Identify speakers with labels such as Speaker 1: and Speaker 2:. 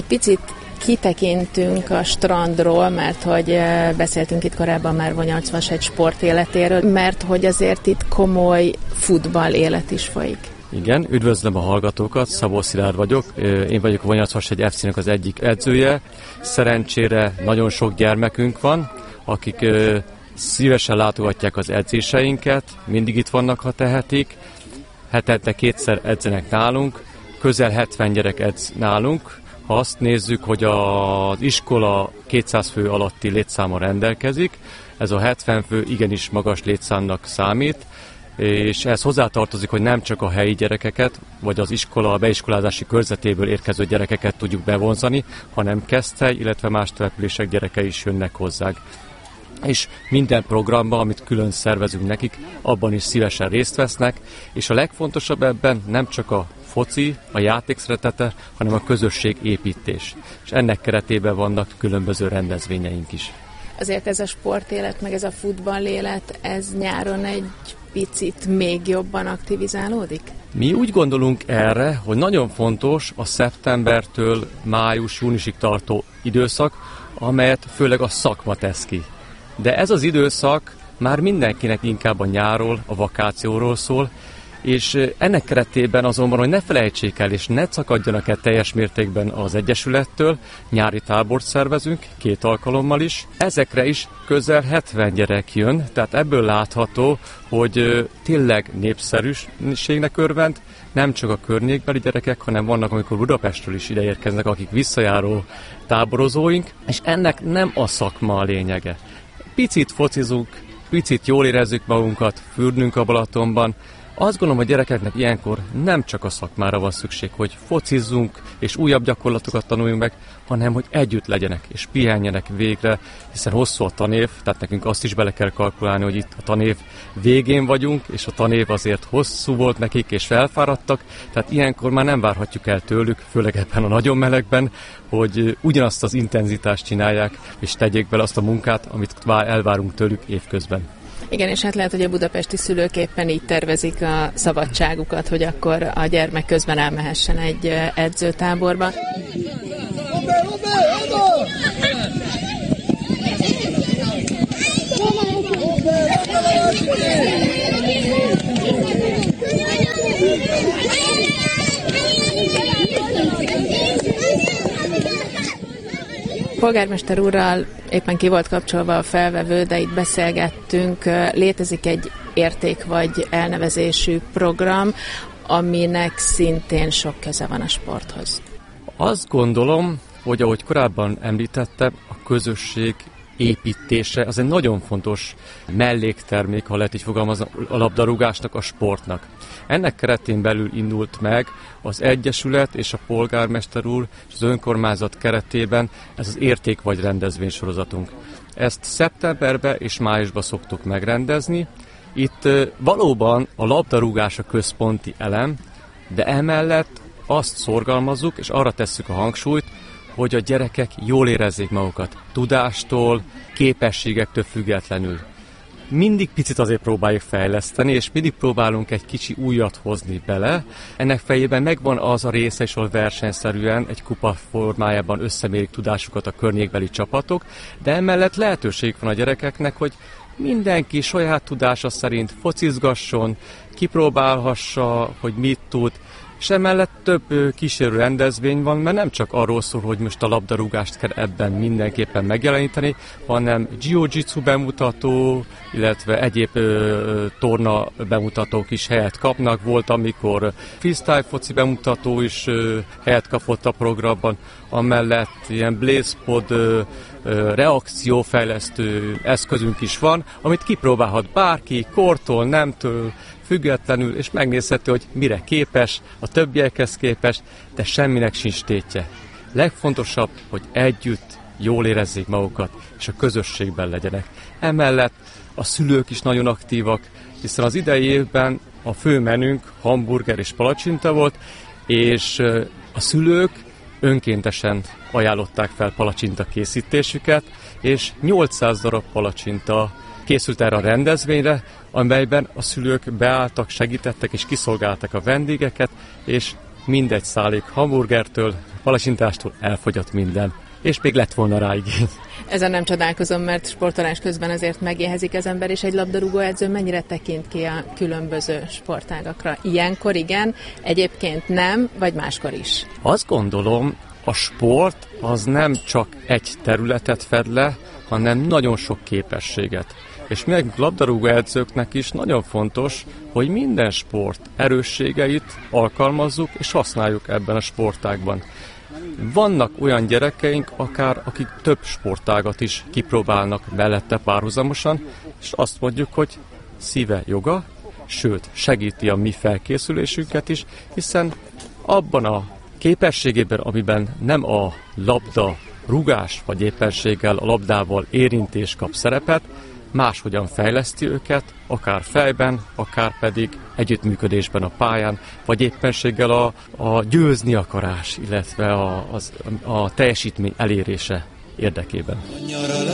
Speaker 1: picit kitekintünk a strandról, mert hogy beszéltünk itt korábban már Vonyarc-Vashegy sportéletéről, mert hogy azért itt komoly futball élet is folyik.
Speaker 2: Igen, üdvözlöm a hallgatókat, Szabó Szilárd vagyok, én vagyok a Vonyarc-Vashegy FC-nek az egyik edzője. Szerencsére nagyon sok gyermekünk van, akik szívesen látogatják az edzéseinket, mindig itt vannak, ha tehetik. Hetente 2-szer edzenek nálunk, közel 70 gyerek edz nálunk. Ha azt nézzük, hogy az iskola 200 fő alatti létszámmal rendelkezik, ez a 70 fő igenis magas létszámnak számít, és ez hozzátartozik, hogy nem csak a helyi gyerekeket, vagy az iskola, a beiskolázási körzetéből érkező gyerekeket tudjuk bevonzani, hanem Keszthely, illetve más települések gyerekei is jönnek hozzánk. És minden programban, amit külön szervezünk nekik, abban is szívesen részt vesznek, és a legfontosabb ebben nem csak a foci, a játék szeretete, hanem a közösségépítés. És ennek keretében vannak különböző rendezvényeink is.
Speaker 1: Azért ez a sportélet, meg ez a futballélet, ez nyáron egy picit még jobban aktivizálódik?
Speaker 2: Mi úgy gondolunk erre, hogy nagyon fontos a szeptembertől május-júniusig tartó időszak, amelyet főleg a szakma tesz ki. De ez az időszak már mindenkinek inkább a nyárról, a vakációról szól, és ennek keretében azonban, hogy ne felejtsék el, és ne szakadjanak el teljes mértékben az Egyesülettől, nyári tábort szervezünk, 2 alkalommal is. Ezekre is közel 70 gyerek jön, tehát ebből látható, hogy tényleg népszerűségnek örvend, nem csak a környékbeli gyerekek, hanem vannak, amikor Budapestről is ideérkeznek, akik visszajáró táborozóink, és ennek nem a szakma a lényege. Picit focizunk, picit jól érezzük magunkat, fürdünk a Balatonban. Azt gondolom, hogy gyerekeknek ilyenkor nem csak a szakmára van szükség, hogy focizzunk és újabb gyakorlatokat tanuljunk meg, hanem hogy együtt legyenek és pihenjenek végre, hiszen hosszú a tanév, tehát nekünk azt is bele kell kalkulálni, hogy itt a tanév végén vagyunk, és a tanév azért hosszú volt nekik és elfáradtak, tehát ilyenkor már nem várhatjuk el tőlük, főleg ebben a nagyon melegben, hogy ugyanazt az intenzitást csinálják, és tegyék bele azt a munkát, amit elvárunk tőlük évközben.
Speaker 1: Igen, és hát lehet, hogy a budapesti szülők éppen így tervezik a szabadságukat, hogy akkor a gyermek közben elmehessen egy edzőtáborba. Polgármester úrral éppen ki volt kapcsolva a felvevő, de itt beszélgettünk, létezik egy érték vagy elnevezésű program, aminek szintén sok köze van a sporthoz.
Speaker 2: Azt gondolom, hogy ahogy korábban említettem, a közösség építése az egy nagyon fontos melléktermék, ha lehet így fogalmazni, a labdarúgásnak, a sportnak. Ennek keretén belül indult meg az Egyesület és a polgármester úr és az önkormányzat keretében ez az érték vagy rendezvénysorozatunk. Ezt szeptemberben és májusban szoktuk megrendezni. Itt valóban a labdarúgás a központi elem, de emellett azt szorgalmazzuk és arra tesszük a hangsúlyt, hogy a gyerekek jól érezzék magukat, tudástól, képességektől függetlenül. Mindig picit azért próbáljuk fejleszteni, és mindig próbálunk egy kicsi újat hozni bele. Ennek fejében megvan az a része is, ahol versenyszerűen egy kupa formájában összemérik tudásukat a környékbeli csapatok, de emellett lehetőség van a gyerekeknek, hogy mindenki saját tudása szerint focizgasson, kipróbálhassa, hogy mit tud, és emellett több kísérő rendezvény van, mert nem csak arról szól, hogy most a labdarúgást kell ebben mindenképpen megjeleníteni, hanem jiu-jitsu bemutató, illetve egyéb torna bemutatók is helyet kapnak. Volt, amikor freestyle foci bemutató is helyet kapott a programban, amellett ilyen blazepod reakciófejlesztő eszközünk is van, amit kipróbálhat bárki, kortól, nemtől, függetlenül, és megnézheti, hogy mire képes, a többiekhez képest, de semminek sincs tétje. Legfontosabb, hogy együtt jól érezzék magukat, és a közösségben legyenek. Emellett a szülők is nagyon aktívak, hiszen az idei évben a fő menünk hamburger és palacsinta volt, és a szülők önkéntesen ajánlották fel palacsinta készítésüket, és 800 darab palacsinta készült erre a rendezvényre, amelyben a szülők beálltak, segítettek és kiszolgálták a vendégeket, és mindegy szálék hamburgertől, palacsintástól elfogyott minden. És még lett volna rá igény.
Speaker 1: Ezen nem csodálkozom, mert sportolás közben azért megéhezik az ember, és egy labdarúgó edző mennyire tekint ki a különböző sportágakra. Ilyenkor igen, egyébként nem, vagy máskor is?
Speaker 2: Azt gondolom, a sport az nem csak egy területet fed le, hanem nagyon sok képességet. És mi nekünk labdarúgó edzőknek is nagyon fontos, hogy minden sport erősségeit alkalmazzuk és használjuk ebben a sportágban. Vannak olyan gyerekeink, akik több sportágat is kipróbálnak mellette párhuzamosan, és azt mondjuk, hogy szíve joga, sőt, segíti a mi felkészülésünket is, hiszen abban a képességében, amiben nem a labda rugás vagy éppenséggel a labdával érintés kap szerepet, máshogyan fejleszti őket, akár fejben, akár pedig együttműködésben a pályán, vagy éppenséggel a győzni akarás, illetve a teljesítmény elérése érdekében.